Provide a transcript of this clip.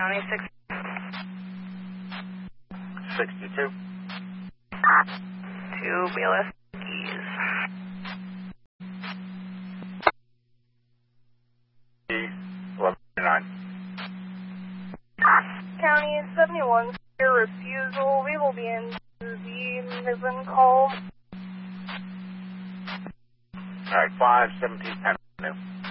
County 6. 62. 2 BLS keys. 11-9. County 71, clear refusal. We will be in the Midland call. Alright, 517 Penn Avenue.